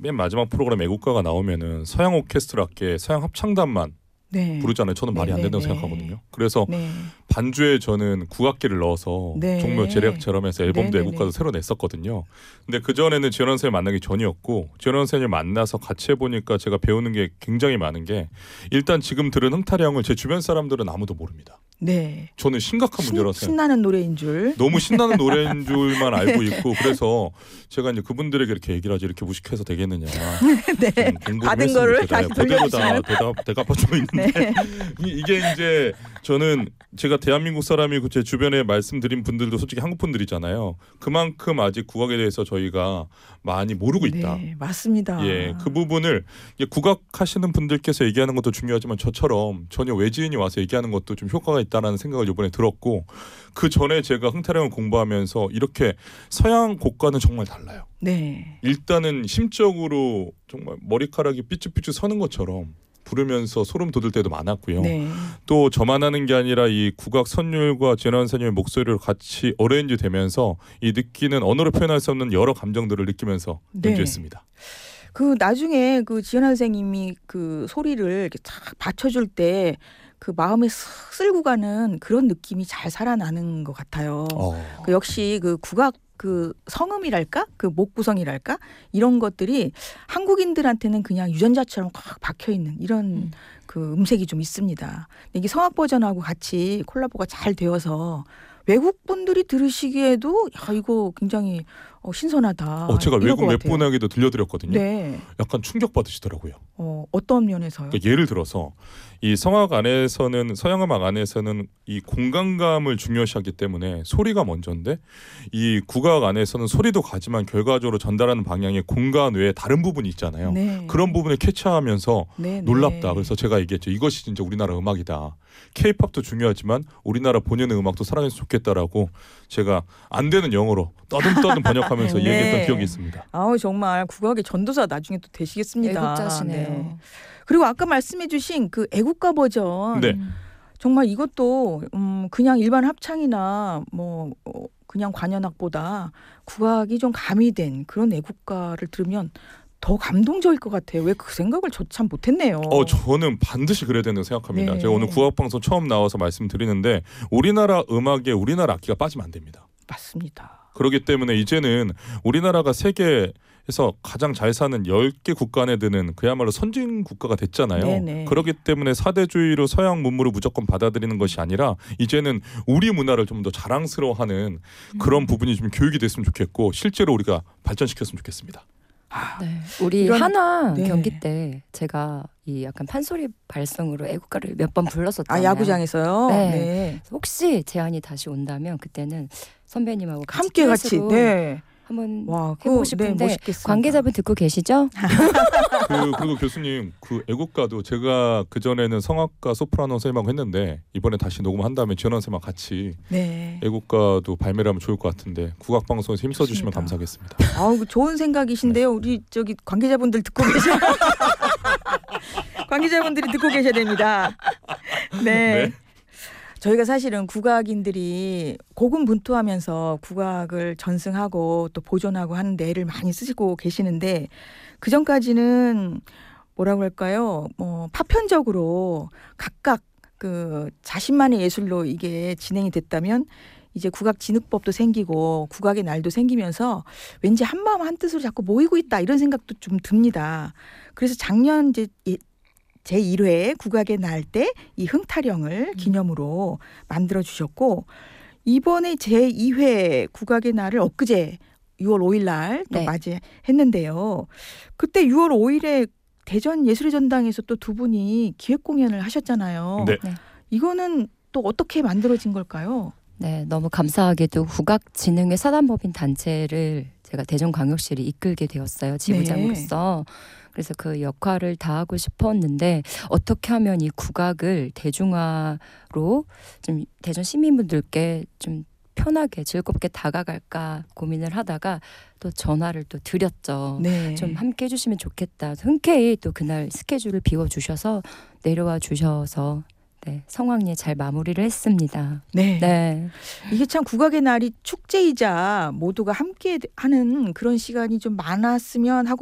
맨 마지막 프로그램 애국가가 나오면은 서양 오케스트라께 서양 합창단만 네. 부르잖아요. 저는 말이 안 된다고 생각하거든요. 그래서 네. 반주에 저는 국악기를 넣어서 네. 종묘 재래악처럼 해서 앨범도 네네네. 애국가도 새로 냈었거든요. 근데 그전에는 지현원 선생님 만나기 전이었고 지현원 선생님 만나서 같이 해보니까 제가 배우는 게 굉장히 많은 게 일단 지금 들은 흥타령을 제 주변 사람들은 아무도 모릅니다. 네. 저는 심각한 문제라서 생각해요. 신나는 노래인 줄. 너무 신나는 노래인 줄만 알고 있고 그래서 제가 이제 그분들에게 이렇게 얘기를 하지 이렇게 무식해서 되겠느냐. 네. 받은 거를 다시 그대로 돌려주시는. 다 대갚아주고 있는데 네. 이게 이제 저는 제가 대한민국 사람이고 제 주변에 말씀드린 분들도 솔직히 한국 분들이잖아요. 그만큼 아직 국악에 대해서 저희가 많이 모르고 있다. 네, 맞습니다. 예, 그 부분을 국악 하시는 분들께서 얘기하는 것도 중요하지만 저처럼 전혀 외지인이 와서 얘기하는 것도 좀 효과가 있다라는 생각을 이번에 들었고 그 전에 제가 흥타령을 공부하면서 이렇게 서양 곡과는 정말 달라요. 네. 일단은 심적으로 정말 머리카락이 삐쭉삐쭉 서는 것처럼 부르면서 소름 돋을 때도 많았고요. 네. 또 저만 하는 게 아니라 이 국악 선율과 지현원 선생님의 목소리를 같이 어레인지 되면서 이 느끼는 언어로 표현할 수 없는 여러 감정들을 느끼면서 네. 연주했습니다. 그 나중에 그 지현아 선생님이 그 소리를 이렇게 탁 받쳐줄 때 그 마음에 쓱 쓸고 가는 그런 느낌이 잘 살아나는 것 같아요. 그 역시 그 국악 그 성음이랄까 그 목 구성이랄까 이런 것들이 한국인들한테는 그냥 유전자처럼 꽉 박혀 있는 이런 그 음색이 좀 있습니다. 이게 성악 버전하고 같이 콜라보가 잘 되어서 외국 분들이 들으시기에도 야 이거 굉장히 신선하다. 제가 이럴 외국 것 몇 같아요. 분에게도 들려드렸거든요. 네. 약간 충격 받으시더라고요. 어떤 면에서요? 그러니까 예를 들어서 이 성악 안에서는 서양음악 안에서는 이 공간감을 중요시하기 때문에 소리가 먼저인데 이 국악 안에서는 소리도 가지만 결과적으로 전달하는 방향에 공간 외에 다른 부분이 있잖아요. 네. 그런 부분을 캐치하면서 네, 놀랍다. 네. 그래서 제가 얘기했죠. 이것이 진짜 우리나라 음악이다. K-팝도 중요하지만 우리나라 본연의 음악도 사랑해서 좋겠다라고 제가 안 되는 영어로 떠듬떠듬 번역하면서 네. 얘기했던 기억이 있습니다. 아우 정말 국악의 전도사 나중에 또 되시겠습니다. 애국자시네요. 네. 그리고 아까 말씀해주신 그 애국가 버전 네. 정말 이것도 그냥 일반 합창이나 뭐 그냥 관현악보다 국악이 좀 가미된 그런 애국가를 들으면 더 감동적일 것 같아요. 왜 그 생각을 저 참 못했네요. 저는 반드시 그래야 된다고 생각합니다. 네. 제가 오늘 국악방송 처음 나와서 말씀드리는데 우리나라 음악에 우리나라 악기가 빠지면 안 됩니다. 맞습니다. 그렇기 때문에 이제는 우리나라가 세계에서 가장 잘 사는 10개 국가 안에 드는 그야말로 선진 국가가 됐잖아요. 네네. 그렇기 때문에 사대주의로 서양 문물을 무조건 받아들이는 것이 아니라 이제는 우리 문화를 좀 더 자랑스러워하는 그런 부분이 좀 교육이 됐으면 좋겠고 실제로 우리가 발전시켰으면 좋겠습니다. 네. 우리 이런- 하나 네. 경기 때 제가 이 약간 판소리 발성으로 애국가를 몇 번 불렀었잖아요. 야구장에서요. 네. 네. 혹시 제안이 다시 온다면 그때는 선배님하고 함께 같이. 듀엣으로 네. 한번 와, 해보고 그거, 싶은데 멋있겠습니다. 관계자분 듣고 계시죠? 그리고 교수님 그 애국가도 제가 그전에는 성악가 소프라노 선생님하고 했는데 이번에 다시 녹음한 다음에 지현원 선생님하고 같이 네. 애국가도 발매를 하면 좋을 것 같은데 국악방송에서 힘써주시면 좋습니다. 감사하겠습니다. 아우 좋은 생각이신데요. 우리 저기 관계자분들 듣고 계셔. 관계자분들이 듣고 계셔야 됩니다. 네. 네. 저희가 사실은 국악인들이 고군분투하면서 국악을 전승하고 또 보존하고 하는데 애를 많이 쓰시고 계시는데 그 전까지는 뭐라고 할까요? 파편적으로 각각 그 자신만의 예술로 이게 진행이 됐다면 이제 국악진흥법도 생기고 국악의 날도 생기면서 왠지 한마음 한뜻으로 자꾸 모이고 있다 이런 생각도 좀 듭니다. 그래서 작년 이제 제1회 국악의 날 때 이 흥타령을 기념으로 만들어 주셨고 이번에 제2회 국악의 날을 엊그제 6월 5일 날 또 네. 맞이했는데요. 그때 6월 5일에 대전 예술의 전당에서 또 두 분이 기획 공연을 하셨잖아요. 네. 이거는 또 어떻게 만들어진 걸까요? 네, 너무 감사하게도 국악진흥회 사단법인 단체를 제가 대전광역시를 이끌게 되었어요. 지부장으로서. 그래서 그 역할을 다하고 싶었는데 어떻게 하면 이 국악을 대중화로 좀 대전 시민분들께 좀 편하게 즐겁게 다가갈까 고민을 하다가 또 전화를 또 드렸죠. 네. 좀 함께 해주시면 좋겠다. 흔쾌히 또 그날 스케줄을 비워주셔서 내려와 주셔서 네, 성황리에 잘 마무리를 했습니다. 네. 네. 이게 참 국악의 날이 축제이자 모두가 함께 하는 그런 시간이 좀 많았으면 하고